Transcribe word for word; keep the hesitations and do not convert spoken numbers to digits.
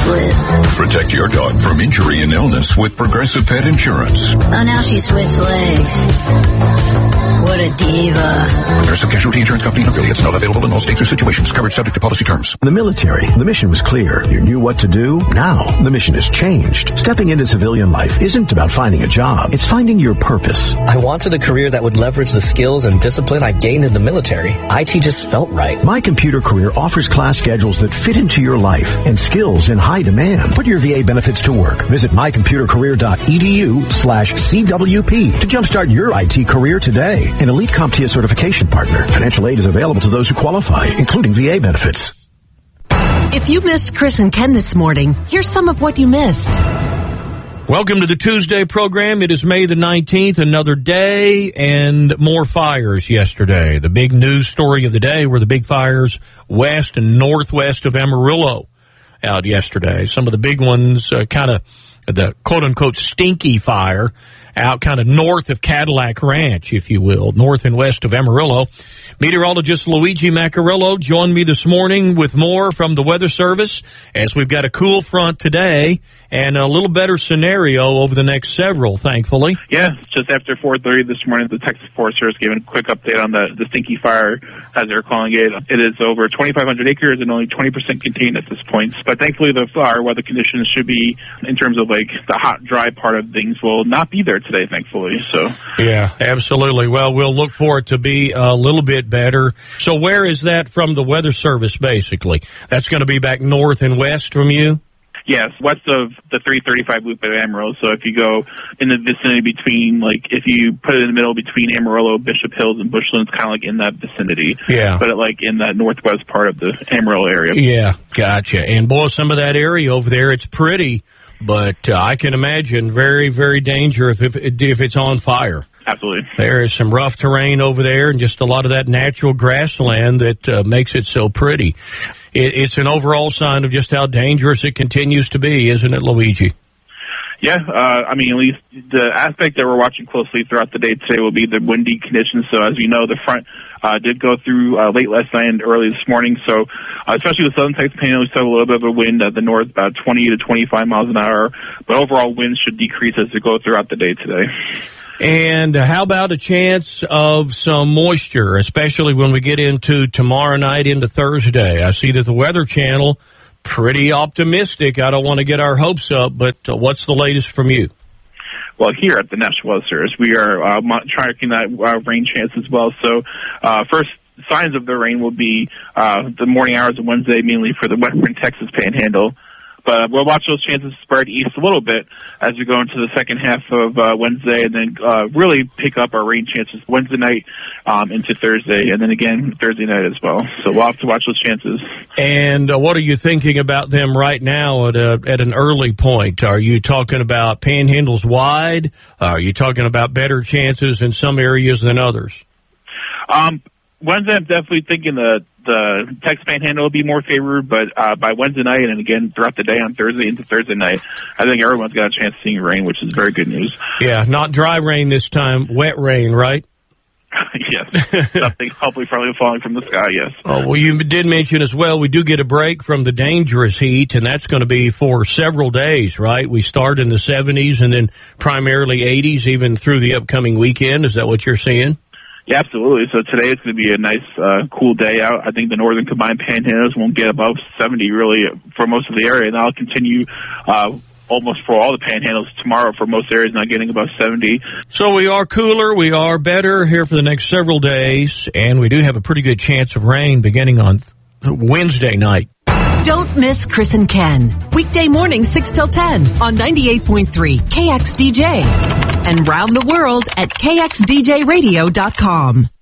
slip. Protect your dog from injury and illness with Progressive Pet Insurance. Oh, now she switched legs. What a diva. Progressive Casualty Insurance Company and affiliates. Not available in all states or situations. Covered subject to policy terms. In the military, the mission was clear. You knew what to do. Now, the mission has changed. Stepping into civilian life isn't about finding a job. It's finding your purpose. I wanted a career that would leverage the skills and discipline I gained in the military. I T just felt right. My Computer Career offers class schedules that fit into your life and skills in high demand. Put your V A benefits to work. Visit mycomputercareer.edu slash CWP to jumpstart your I T career today. An Elite CompTIA certification partner. Financial aid is available to those who qualify, including V A benefits. If you missed Chris and Ken this morning, here's some of what you missed. Welcome to the Tuesday program. It is May the nineteenth, another day, and more fires yesterday. The big news story of the day were the big fires west and northwest of Amarillo out yesterday. Some of the big ones, uh, kind of the quote-unquote stinky fire out kind of north of Cadillac Ranch, if you will, north and west of Amarillo. Meteorologist Luigi Maccarillo joined me this morning with more from the Weather Service, as we've got a cool front today and a little better scenario over the next several, thankfully. Yeah, just after four thirty this morning, the Texas Forest Service gave a quick update on the, the stinky fire, as they're calling it. It is over twenty-five hundred acres and only twenty percent contained at this point. But thankfully, the fire weather conditions should be, in terms of like the hot, dry part of things, will not be there today, thankfully. So yeah, absolutely. Well, we'll look for it to be a little bit better. So where is that from the Weather Service, basically? That's going to be back north and west from you? Yes, west of the three thirty-five loop at Amarillo. So if you go in the vicinity between, like, if you put it in the middle between Amarillo, Bishop Hills, and Bushland, it's kind of like in that vicinity. Yeah. But, like, in that northwest part of the Amarillo area. Yeah, gotcha. And, boy, some of that area over there, it's pretty, but uh, I can imagine very, very dangerous if, if, if it's on fire. Absolutely. There is some rough terrain over there and just a lot of that natural grassland that uh, makes it so pretty. It, it's an overall sign of just how dangerous it continues to be, isn't it, Luigi? Yeah, uh, I mean, at least the aspect that we're watching closely throughout the day today will be the windy conditions. So, as you know, the front uh, did go through uh, late last night and early this morning. So, uh, especially with southern Texas Panhandle, we still have a little bit of a wind at the north, about twenty to twenty-five miles an hour. But overall, winds should decrease as we go throughout the day today. And how about a chance of some moisture, especially when we get into tomorrow night into Thursday? I see that the Weather Channel, pretty optimistic. I don't want to get our hopes up, but uh, what's the latest from you? Well, here at the National Weather Service, we are uh, tracking that uh, rain chance as well. So, uh, first signs of the rain will be uh, the morning hours of Wednesday, mainly for the western Texas Panhandle. But we'll watch those chances spread east a little bit as we go into the second half of uh, Wednesday, and then uh, really pick up our rain chances Wednesday night um, into Thursday, and then again Thursday night as well. So we'll have to watch those chances. And uh, what are you thinking about them right now at a, at an early point? Are you talking about panhandles wide? Are you talking about better chances in some areas than others? Um, Wednesday, I'm definitely thinking the the Texas Panhandle will be more favored, but uh, by Wednesday night and again throughout the day on Thursday into Thursday night, I think everyone's got a chance of seeing rain, which is very good news. Yeah, not dry rain this time, wet rain, right? Yes, something hopefully probably falling from the sky, yes. Oh, well, you did mention as well, we do get a break from the dangerous heat, and that's going to be for several days, right? We start in the seventies and then primarily eighties, even through the upcoming weekend. Is that what you're seeing? Yeah, absolutely. So today it's going to be a nice, uh, cool day out. I think the northern combined panhandles won't get above seventy really for most of the area, and that'll continue uh, almost for all the panhandles tomorrow for most areas, not getting above seventy. So we are cooler, we are better here for the next several days, and we do have a pretty good chance of rain beginning on th- Wednesday night. Don't miss Chris and Ken. Weekday morning, six till ten on ninety-eight point three K X D J. And round the world at K X D J radio dot com.